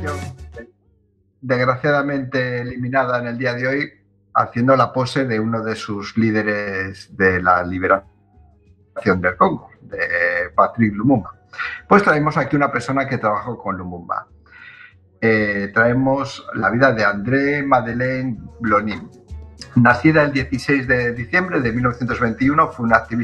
organización desgraciadamente eliminada en el día de hoy, haciendo la pose de uno de sus líderes de la liberación del Congo, de Patrice Lumumba. Pues traemos aquí una persona que trabajó con Lumumba. Traemos la vida de André Madeleine Blonim. Nacida el 16 de diciembre de 1921, fue una activista